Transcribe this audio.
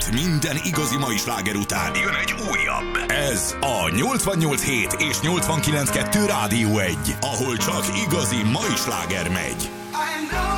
minden igazi mai sláger után jön egy újabb. Ez a 88.7 és 89.2 Rádió 1, ahol csak igazi mai sláger megy.